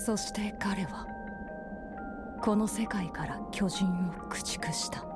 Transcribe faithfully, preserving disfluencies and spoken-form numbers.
そして彼はこの世界から巨人を駆逐した。